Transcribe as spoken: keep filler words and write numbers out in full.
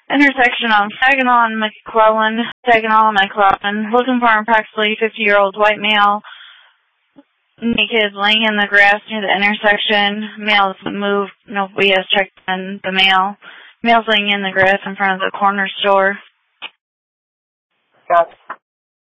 Intersection on Saginaw and McClellan. Saginaw and McClellan. Looking for an approximately fifty-year-old white male. Naked, laying in the grass near the intersection. Male has moved. Nobody has checked on the male. Male's laying in the grass in front of the corner store. Got it.